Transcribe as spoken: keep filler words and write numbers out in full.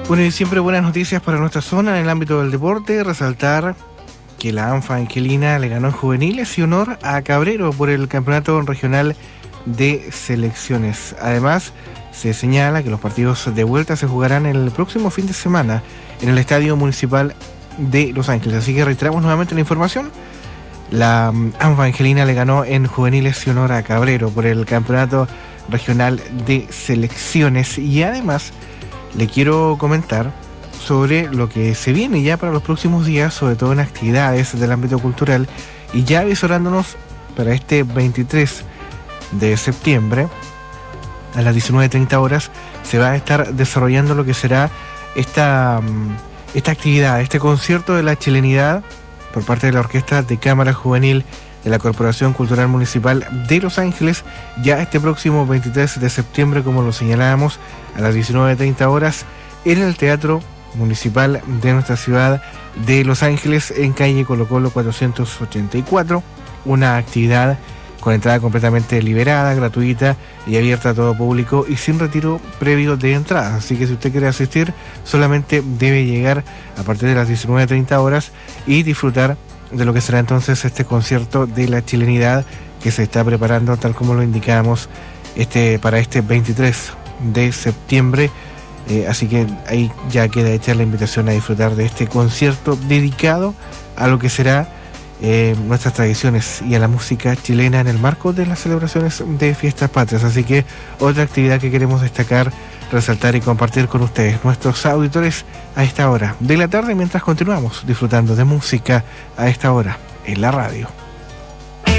Bueno, y siempre buenas noticias para nuestra zona en el ámbito del deporte. Resaltar que la ANFA Angelina le ganó en juveniles y honor a Cabrero por el campeonato regional de selecciones. Además, se señala que los partidos de vuelta se jugarán el próximo fin de semana en el Estadio Municipal de Los Ángeles. Así que reiteramos nuevamente la información. La ANFA Angelina le ganó en juveniles y honor a Cabrero por el campeonato regional de selecciones. Y además le quiero comentar sobre lo que se viene ya para los próximos días, sobre todo en actividades del ámbito cultural, y ya avisorándonos para este veintitrés de septiembre a las diecinueve treinta horas se va a estar desarrollando lo que será esta, esta actividad, este concierto de la chilenidad por parte de la Orquesta de Cámara Juvenil de la Corporación Cultural Municipal de Los Ángeles, ya este próximo veintitrés de septiembre, como lo señalábamos, a las diecinueve treinta horas en el Teatro Municipal de nuestra ciudad de Los Ángeles, en calle Colo Colo cuatrocientos ochenta y cuatro, una actividad con entrada completamente liberada, gratuita y abierta a todo público y sin retiro previo de entrada. Así que si usted quiere asistir, solamente debe llegar a partir de las diecinueve treinta horas y disfrutar de lo que será entonces este concierto de la chilenidad que se está preparando, tal como lo indicábamos, este, para este veintitrés de septiembre. Eh, así que ahí ya queda hecha la invitación a disfrutar de este concierto dedicado a lo que será eh, nuestras tradiciones y a la música chilena en el marco de las celebraciones de Fiestas Patrias. Así que otra actividad que queremos destacar, resaltar y compartir con ustedes, nuestros auditores, a esta hora de la tarde, mientras continuamos disfrutando de música a esta hora en la radio.